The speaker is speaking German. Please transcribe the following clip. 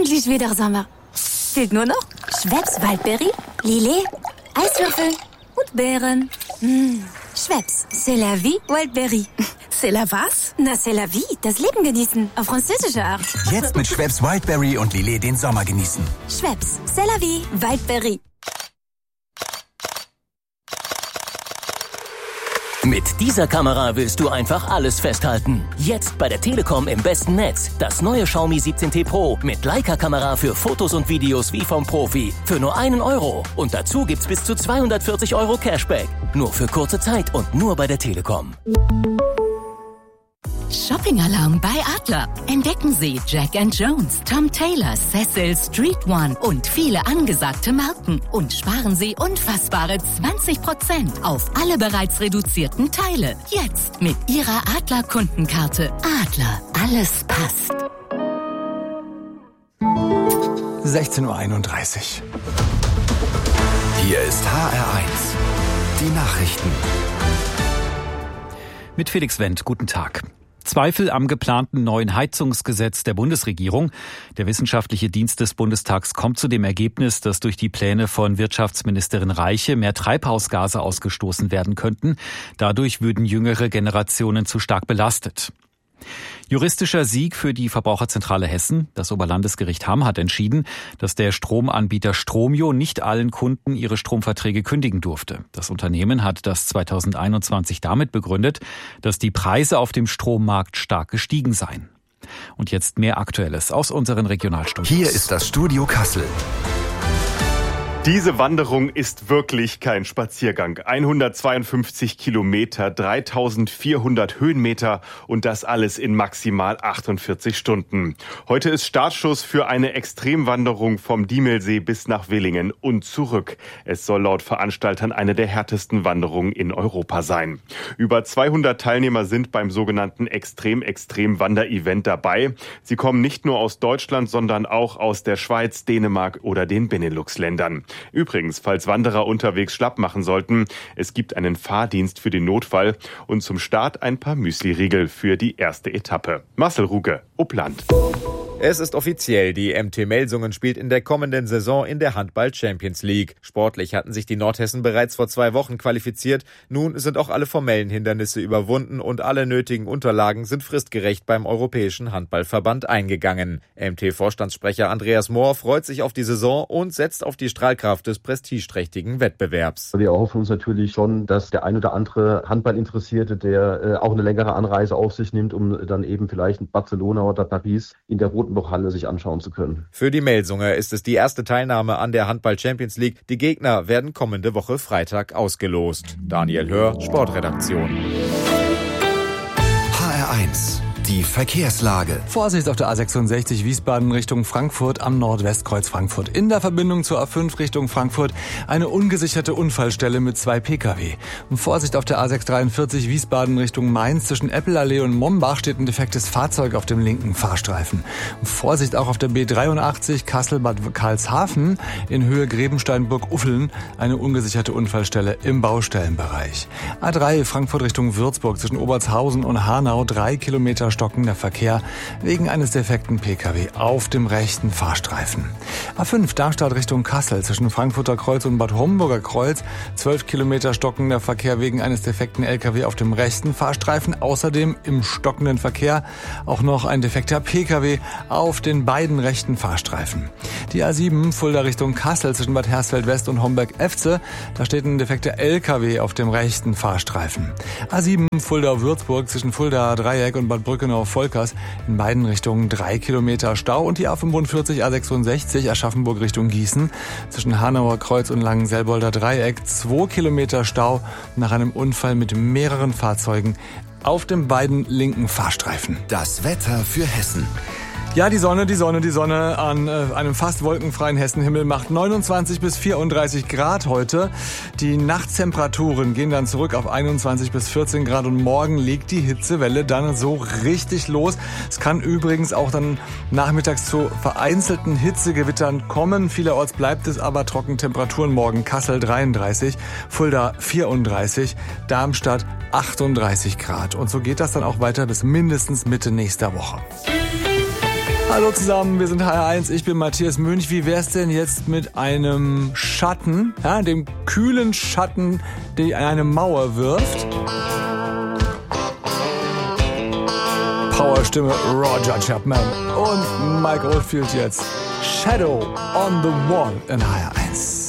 endlich wieder Sommer. Fehlt nur noch Schweppes Waldberry, Lillet, Eiswürfel und Beeren. Schweppes, c'est la vie, Wildberry. C'est la was? Na, c'est la vie, das Leben genießen, auf französische Art. Jetzt mit Schweppes Wildberry und Lillet den Sommer genießen. Schweppes, c'est la vie, Wildberry. Mit dieser Kamera willst du einfach alles festhalten. Jetzt bei der Telekom im besten Netz. Das neue Xiaomi 17T Pro mit Leica-Kamera für Fotos und Videos wie vom Profi. Für nur 1 Euro. Und dazu gibt's bis zu 240 Euro Cashback. Nur für kurze Zeit und nur bei der Telekom. Shopping-Alarm bei Adler. Entdecken Sie Jack & Jones, Tom Taylor, Cecil, Street One und viele angesagte Marken. Und sparen Sie unfassbare 20% auf alle bereits reduzierten Teile. Jetzt mit Ihrer Adler-Kundenkarte. Adler, alles passt. 16:31 Uhr. Hier ist HR1. Die Nachrichten. Mit Felix Wendt, guten Tag. Zweifel am geplanten neuen Heizungsgesetz der Bundesregierung. Der wissenschaftliche Dienst des Bundestags kommt zu dem Ergebnis, dass durch die Pläne von Wirtschaftsministerin Reiche mehr Treibhausgase ausgestoßen werden könnten. Dadurch würden jüngere Generationen zu stark belastet. Juristischer Sieg für die Verbraucherzentrale Hessen. Das Oberlandesgericht Hamm hat entschieden, dass der Stromanbieter Stromio nicht allen Kunden ihre Stromverträge kündigen durfte. Das Unternehmen hat das 2021 damit begründet, dass die Preise auf dem Strommarkt stark gestiegen seien. Und jetzt mehr Aktuelles aus unseren Regionalstudios. Hier ist das Studio Kassel. Diese Wanderung ist wirklich kein Spaziergang. 152 Kilometer, 3400 Höhenmeter und das alles in maximal 48 Stunden. Heute ist Startschuss für eine Extremwanderung vom Diemelsee bis nach Willingen und zurück. Es soll laut Veranstaltern eine der härtesten Wanderungen in Europa sein. Über 200 Teilnehmer sind beim sogenannten Extrem-Wander-Event dabei. Sie kommen nicht nur aus Deutschland, sondern auch aus der Schweiz, Dänemark oder den Benelux-Ländern. Übrigens, falls Wanderer unterwegs schlapp machen sollten, es gibt einen Fahrdienst für den Notfall und zum Start ein paar Müsli-Riegel für die erste Etappe. Marcel Ruge, Uppland. Es ist offiziell, die MT Melsungen spielt in der kommenden Saison in der Handball Champions League. Sportlich hatten sich die Nordhessen bereits vor 2 Wochen qualifiziert. Nun sind auch alle formellen Hindernisse überwunden und alle nötigen Unterlagen sind fristgerecht beim Europäischen Handballverband eingegangen. MT-Vorstandssprecher Andreas Mohr freut sich auf die Saison und setzt auf die Strahlkraft des prestigeträchtigen Wettbewerbs. Wir erhoffen uns natürlich schon, dass der ein oder andere Handballinteressierte, der auch eine längere Anreise auf sich nimmt, um dann eben vielleicht in Barcelona oder Paris in der Rotenburg-Halle sich anschauen zu können. Für die Melsunger ist es die erste Teilnahme an der Handball Champions League. Die Gegner werden kommende Woche Freitag ausgelost. Daniel Hör, Sportredaktion. HR1. Die Verkehrslage. Vorsicht auf der A66 Wiesbaden Richtung Frankfurt am Nordwestkreuz Frankfurt. In der Verbindung zur A5 Richtung Frankfurt eine ungesicherte Unfallstelle mit 2 Pkw. Und Vorsicht auf der A643 Wiesbaden Richtung Mainz. Zwischen Eppelallee und Mombach steht ein defektes Fahrzeug auf dem linken Fahrstreifen. Und Vorsicht auch auf der B83 Kassel-Bad Karlshafen in Höhe Grebensteinburg-Uffeln. Eine ungesicherte Unfallstelle im Baustellenbereich. A3 Frankfurt Richtung Würzburg zwischen Obertshausen und Hanau 3 Kilometer stockender Verkehr wegen eines defekten Pkw auf dem rechten Fahrstreifen. A5 Darmstadt Richtung Kassel zwischen Frankfurter Kreuz und Bad Homburger Kreuz 12 Kilometer stockender Verkehr wegen eines defekten Lkw auf dem rechten Fahrstreifen. Außerdem im stockenden Verkehr auch noch ein defekter Pkw auf den beiden rechten Fahrstreifen. Die A7 Fulda Richtung Kassel zwischen Bad Hersfeld West und Homberg-Efze. Da steht ein defekter Lkw auf dem rechten Fahrstreifen. A7 Fulda Würzburg zwischen Fulda Dreieck und Bad Brückenau-Volkers in beiden Richtungen 3 Kilometer Stau und die A45 A66 Aschaffenburg Richtung Gießen zwischen Hanauer Kreuz und Langenselbolder Dreieck 2 Kilometer Stau nach einem Unfall mit mehreren Fahrzeugen auf den beiden linken Fahrstreifen. Das Wetter für Hessen. Ja, die Sonne an einem fast wolkenfreien Hessenhimmel macht 29 bis 34 Grad heute. Die Nachttemperaturen gehen dann zurück auf 21 bis 14 Grad und morgen legt die Hitzewelle dann so richtig los. Es kann übrigens auch dann nachmittags zu vereinzelten Hitzegewittern kommen. Vielerorts bleibt es aber trocken. Temperaturen morgen Kassel 33, Fulda 34, Darmstadt 38 Grad. Und so geht das dann auch weiter bis mindestens Mitte nächster Woche. Hallo zusammen, wir sind HR1, ich bin Matthias Münch. Wie wär's denn jetzt mit einem Schatten, ja, dem kühlen Schatten, der eine Mauer wirft? Powerstimme Roger Chapman und Mike Oldfield jetzt. Shadow on the Wall in HR1.